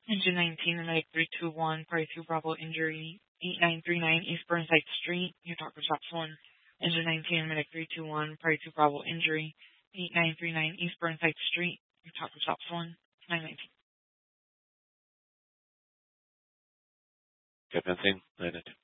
Engine 19, Medic 321, Party 2 Bravo injury, 8939 East Burnside Street, Utah Shops 1. Engine 19, Medic 321, Party 2 Bravo injury, 8939 East Burnside Street, Utah Shops 1, 919. Captain, 919.